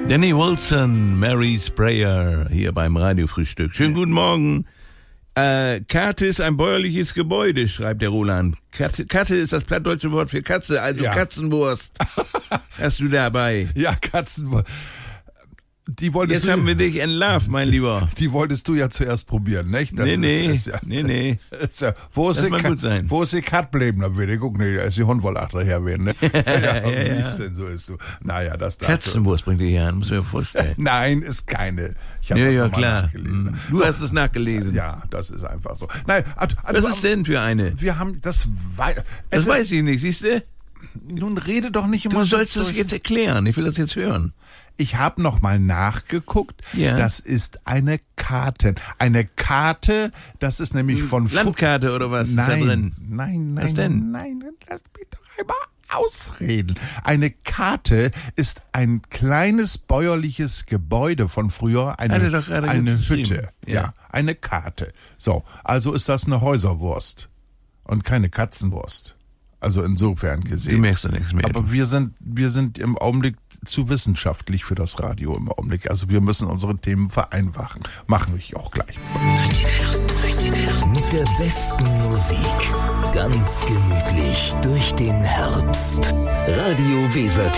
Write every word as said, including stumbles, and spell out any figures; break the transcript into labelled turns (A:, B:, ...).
A: Danny Wilson, Mary's Prayer, hier beim Radiofrühstück. Schönen guten Morgen. Äh, Karte ist ein bäuerliches Gebäude, schreibt der Roland. Karte, Karte ist das plattdeutsche Wort für Katze, also ja. Katzenwurst. Hast du dabei?
B: Ja, Katzenwurst. Die wolltest
A: Jetzt
B: du,
A: haben wir dich entlarvt, mein Lieber.
B: Die wolltest du ja zuerst probieren, nicht? Das
A: nee,
B: ist,
A: nee,
B: ist ja,
A: nee, nee.
B: Ist ja, wo ist
A: das
B: die
A: mag
B: Kat,
A: gut sein.
B: Wo ist die Kat bleiben? Da würde ich gucken, da ist die Hund wohl achter her werden, ne? ja,
A: ja,
B: wie
A: ja.
B: ist denn so ist so? Naja, das da.
A: Katzenwurst bringt ihr hier an, muss ich mir vorstellen.
B: Nein, ist keine. Ich habe
A: ja,
B: das
A: ja,
B: nochmal
A: klar.
B: nachgelesen.
A: Du
B: so.
A: hast es nachgelesen.
B: Ja, das ist einfach so. Nein, ad, ad,
A: Was
B: ad,
A: ist denn für eine?
B: Wir haben das wei-
A: Das
B: es
A: weiß
B: ist,
A: ich nicht, siehst du?
B: Nun rede doch nicht immer
A: Du
B: so
A: sollst das
B: durch.
A: jetzt erklären, ich will das jetzt hören.
B: Ich habe noch mal nachgeguckt.
A: Ja.
B: Das ist eine Karte. Eine Karte, das ist nämlich von Fu-
A: Landkarte oder was
B: Nein,
A: ist da drin?
B: nein, nein,
A: Was denn?
B: nein, nein, lass mich doch einmal ausreden. Eine Karte ist ein kleines bäuerliches Gebäude von früher, eine,
A: Hat er doch gerade
B: eine
A: geschrieben.
B: Hütte. Ja.
A: Ja.
B: Eine Karte. So, also ist das eine Häuserwurst und keine Katzenwurst. Also insofern gesehen.
A: Du merkst doch nichts mehr.
B: Aber wir sind, wir sind im Augenblick zu wissenschaftlich für das Radio im Augenblick. Also wir müssen unsere Themen vereinfachen. Machen wir auch gleich.
C: Mit der besten Musik. Ganz gemütlich durch den Herbst. Radio Weser